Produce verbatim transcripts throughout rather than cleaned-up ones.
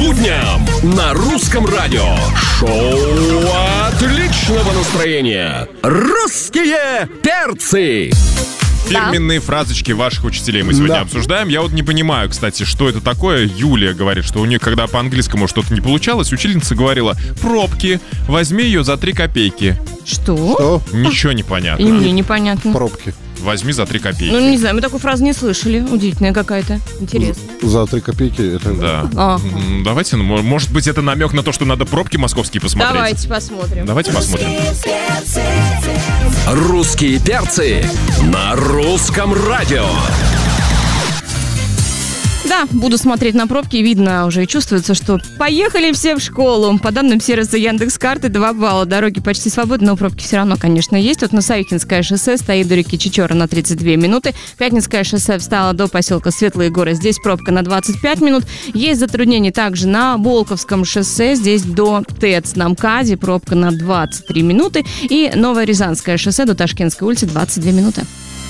будням на русском радио. Шоу отличного настроения. Русские перцы. Фирменные да. фразочки ваших учителей мы сегодня да. обсуждаем. Я вот не понимаю, кстати, что это такое. Юлия говорит, что у нее, когда по-английскому что-то не получалось, учительница говорила: пробки, возьми ее за три копейки. Что? Что? Ничего не понятно. И мне непонятно. Пробки. Возьми за три копейки. Ну, не знаю, мы такую фразу не слышали. Удивительная какая-то. Интересно. За три копейки это... Да. А. Давайте, ну, может быть, это намек на то, что надо пробки московские посмотреть. Давайте посмотрим. Давайте посмотрим. Русские перцы на русском радио. Да, буду смотреть на пробки, видно уже и чувствуется, что поехали все в школу. По данным сервиса Яндекс.Карты, два балла. Дороги почти свободны, но пробки все равно, конечно, есть. Вот на Савихинское шоссе стоит до реки Чечора на тридцать две минуты. Пятницкое шоссе встало до поселка Светлые горы. Здесь пробка на двадцать пять минут. Есть затруднения также на Болковском шоссе. Здесь до ТЭЦ на МКАДе пробка на двадцать три минуты. И Новое Рязанское шоссе до Ташкентской улицы двадцать две минуты.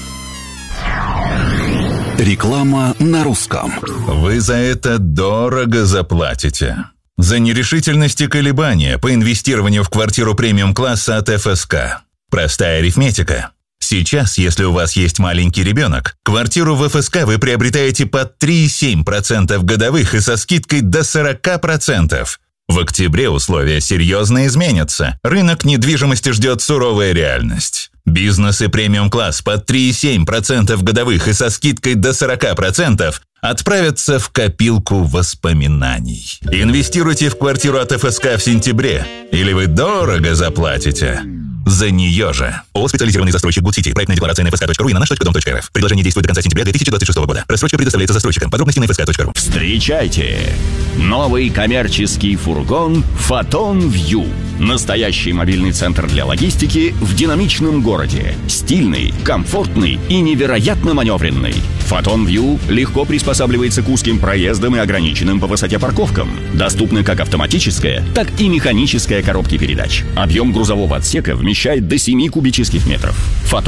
Реклама на русском. Вы за это дорого заплатите. За нерешительность и колебания по инвестированию в квартиру премиум-класса от эф эс ка. Простая арифметика. Сейчас, если у вас есть маленький ребенок, квартиру в эф эс ка вы приобретаете под три целых семь десятых процента годовых и со скидкой до сорок процентов. В октябре условия серьезно изменятся. Рынок недвижимости ждет суровая реальность. Бизнес и премиум-класс под три целых семь десятых процента годовых и со скидкой до сорок процентов отправятся в копилку воспоминаний. Инвестируйте в квартиру от эф эс ка в сентябре, или вы дорого заплатите за нее же. ООО «Специализированный застройщик Гудсити». Проектная декларация на эф эс ка точка ру и на наш точка дом точка эр эф. Предложение действует до конца сентября две тысячи двадцать шестого года. Рассрочка предоставляется застройщикам. Подробности на эф эс ка точка ру. Встречайте! Новый коммерческий фургон «Фотон Вью». Настоящий мобильный центр для логистики в динамичном городе. Стильный, комфортный и невероятно маневренный. «Фотон Вью» легко приспосабливается к узким проездам и ограниченным по высоте парковкам. Доступны как автоматическая, так и механическая коробки передач. Объем грузового отсека вмещает до семи кубических метров. «Фотон»